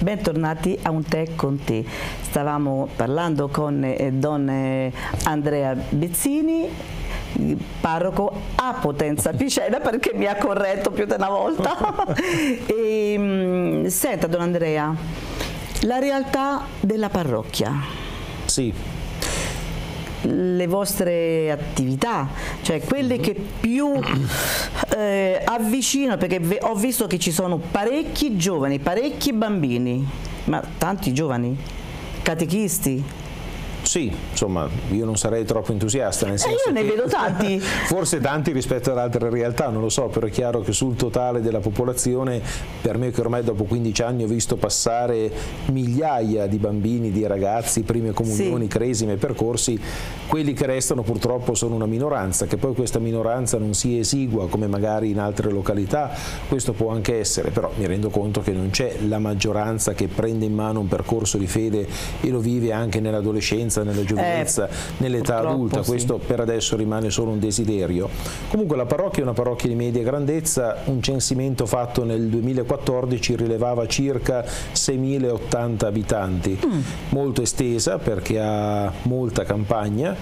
bentornati a Un tè con te. Stavamo parlando con Don Andrea Bezzini, parroco a Potenza Picena, perché mi ha corretto più di una volta. Senta, Don Andrea, la realtà della parrocchia. Sì. Le vostre attività, cioè quelle che più avvicinano, perché ho visto che ci sono parecchi giovani, parecchi bambini, ma tanti giovani, catechisti. Sì, insomma, io non sarei troppo entusiasta, nel senso io ne vedo tanti. Forse tanti rispetto ad altre realtà, non lo so, però è chiaro che sul totale della popolazione, per me che ormai dopo 15 anni ho visto passare migliaia di bambini, di ragazzi, prime comunioni, sì, cresime, percorsi, quelli che restano purtroppo sono una minoranza, che poi questa minoranza non sia esigua come magari in altre località, questo può anche essere, però mi rendo conto che non c'è la maggioranza che prende in mano un percorso di fede e lo vive anche nell'adolescenza, nella giovinezza, nell'età adulta. Questo per adesso rimane solo un desiderio. Comunque la parrocchia è una parrocchia di media grandezza, un censimento fatto nel 2014 rilevava circa 6.080 abitanti, molto estesa perché ha molta campagna,